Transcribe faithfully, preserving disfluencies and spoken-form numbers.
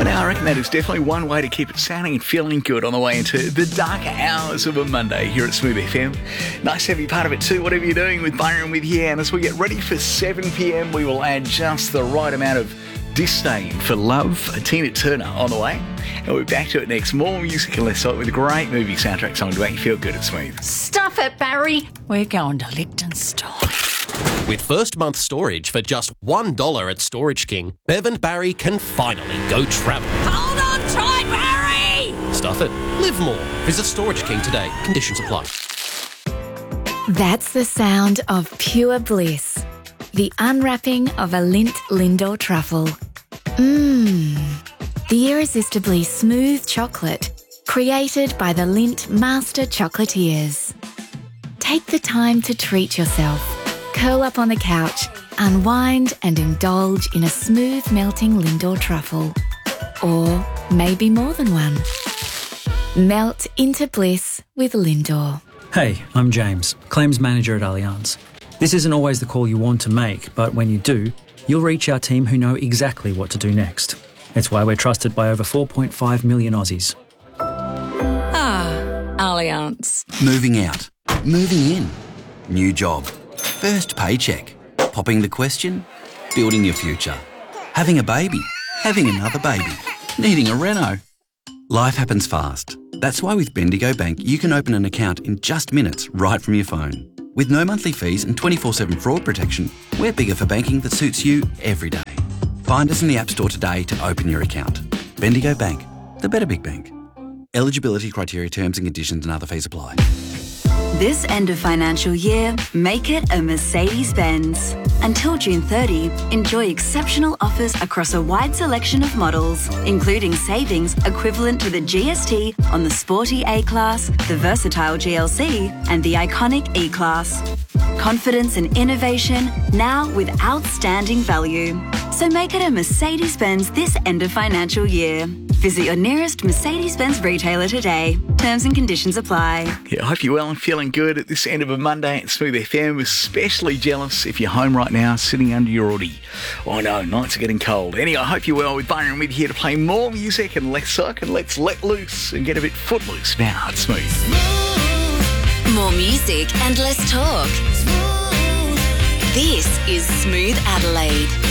But now I reckon that is definitely one way to keep it sounding and feeling good on the way into the darker hours of a Monday here at Smooth F M. Nice to have you part of it too, whatever you're doing with Byron with you. And as we get ready for seven p.m, we will add just the right amount of disdain for love. Tina Turner on the way. And we'll be back to it next. More music and less salt with a great movie soundtrack song to make you feel good at Smooth. Stuff it, Barry. We're going to Liechtenstein. With first month storage for just one dollar at Storage King, Bev and Barry can finally go travel. Hold on tight, Barry! Stuff it. Live more. Visit Storage King today. Conditions apply. That's the sound of pure bliss. The unwrapping of a Lindt Lindor truffle. Mmm. The irresistibly smooth chocolate created by the Lindt Master Chocolatiers. Take the time to treat yourself. Curl up on the couch, unwind and indulge in a smooth melting Lindor truffle. Or maybe more than one. Melt into bliss with Lindor. Hey, I'm James, Claims Manager at Allianz. This isn't always the call you want to make, but when you do, you'll reach our team who know exactly what to do next. It's why we're trusted by over four point five million Aussies. Ah, Allianz. Moving out. Moving in. New job. First paycheck. Popping the question. Building your future. Having a baby. Having another baby. Needing a reno. Life happens fast. That's why with Bendigo Bank you can open an account in just minutes right from your phone. With no monthly fees and twenty-four seven fraud protection, we're bigger for banking that suits you every day. Find us in the App Store today to open your account. Bendigo Bank, the better big bank. Eligibility criteria, terms and conditions and other fees apply. This end of financial year, make it a Mercedes-Benz. Until June thirtieth, enjoy exceptional offers across a wide selection of models, including savings equivalent to the G S T on the sporty A-Class, the versatile G L C, and the iconic E-Class. Confidence and innovation, now with outstanding value. So make it a Mercedes-Benz this end of financial year. Visit your nearest Mercedes-Benz retailer today. Terms and conditions apply. Yeah, I hope you're well and feeling good at this end of a Monday at Smooth F M. Especially jealous if you're home right now sitting under your Audi. Oh no, nights are getting cold. Anyway, I hope you're well with Byron Mid here to play more music and less sock, and let's let loose and get a bit footloose now at Smooth. More music and less talk. This is Smooth Adelaide.